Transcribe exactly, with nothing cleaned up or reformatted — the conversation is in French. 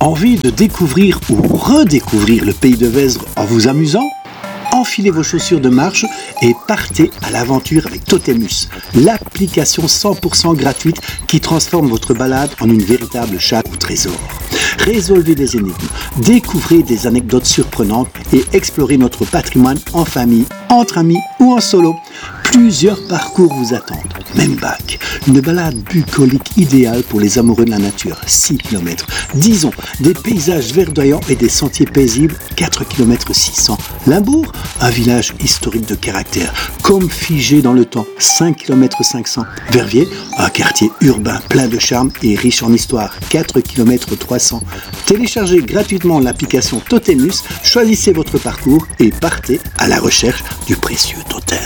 Envie de découvrir ou redécouvrir le pays de Vesdre en vous amusant ? Enfilez vos chaussures de marche et partez à l'aventure avec Totemus, l'application cent pour cent gratuite qui transforme votre balade en une véritable chasse au trésor. Résolvez des énigmes, découvrez des anecdotes surprenantes et explorez notre patrimoine en famille, entre amis ou en solo. Plusieurs parcours vous attendent. Même bac, une balade bucolique idéale pour les amoureux de la nature, six kilomètres. Disons, des paysages verdoyants et des sentiers paisibles, quatre kilomètres six cents. Limbourg, un village historique de caractère, comme figé dans le temps, cinq kilomètres cinq cents. Verviers, un quartier urbain plein de charme et riche en histoire, quatre kilomètres trois cents. Téléchargez gratuitement l'application Totemus, choisissez votre parcours et partez à la recherche du précieux totem.